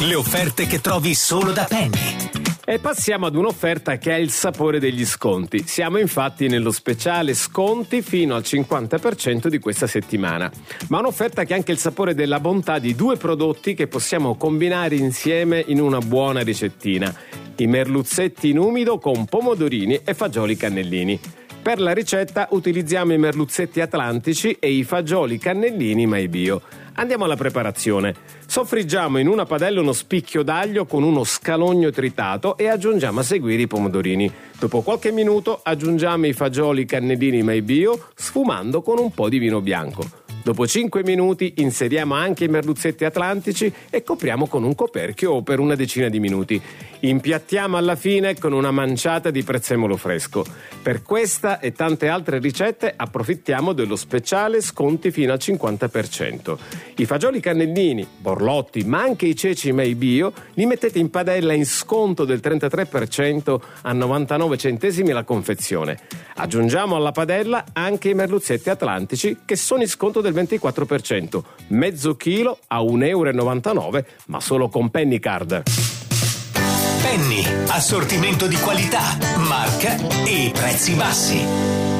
Le offerte che trovi solo da Penny. E passiamo ad un'offerta che ha il sapore degli sconti. Siamo infatti nello speciale sconti fino al 50% di questa settimana. Ma un'offerta che ha anche il sapore della bontà di due prodotti che possiamo combinare insieme in una buona ricettina. I merluzzetti in umido con pomodorini e fagioli cannellini. Per la ricetta utilizziamo i merluzzetti atlantici e i fagioli cannellini My Bio. Andiamo alla preparazione. Soffriggiamo in una padella uno spicchio d'aglio con uno scalogno tritato e aggiungiamo a seguire i pomodorini. Dopo qualche minuto aggiungiamo i fagioli cannellini My Bio, sfumando con un po' di vino bianco. Dopo 5 minuti inseriamo anche i merluzzetti atlantici e copriamo con un coperchio per una decina di minuti. Impiattiamo alla fine con una manciata di prezzemolo fresco. Per questa e tante altre ricette approfittiamo dello speciale sconti fino al 50%. I fagioli cannellini, borlotti, ma anche i ceci My Bio li mettete in padella in sconto del 33% a 99 centesimi la confezione. Aggiungiamo alla padella anche i merluzzetti atlantici che sono in sconto del 24%, mezzo chilo a 1,99 €, ma solo con Penny Card. Penny, assortimento di qualità, marca e prezzi bassi.